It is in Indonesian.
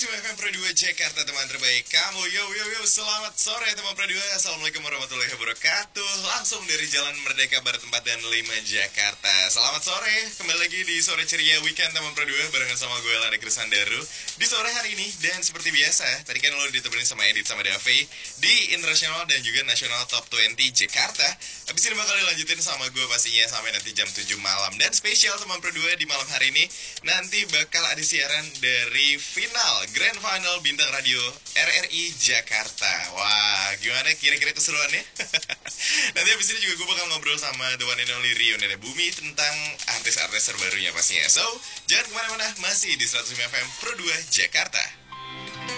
FM Pro 2 Jakarta, teman terbaik kamu. Yo, selamat sore teman Pro 2. Assalamualaikum warahmatullahi wabarakatuh. Langsung dari Jalan Merdeka Barat 4 dan 5 Jakarta. Selamat sore, kembali lagi di Sore Ceria Weekend teman Pro 2 barengan sama gue Lani Krisandaru di sore hari ini. Dan seperti biasa, tadi kan lo ditemenin sama Edit sama Dave di International dan juga National Top 20 Jakarta. Habis ini bakal dilanjutin sama gue pastinya sampai nanti jam 7 malam. Dan spesial teman Pro 2 di malam hari ini nanti bakal ada siaran dari final Grand Final Bintang Radio RRI Jakarta. Wah, gimana kira-kira keseruannya? Nanti habis ini juga gue bakal ngobrol sama The One and Only Rio Nenek Bumi tentang artis-artis terbarunya pastinya. So, jangan kemana-mana, masih di 105 FM Pro 2 Jakarta.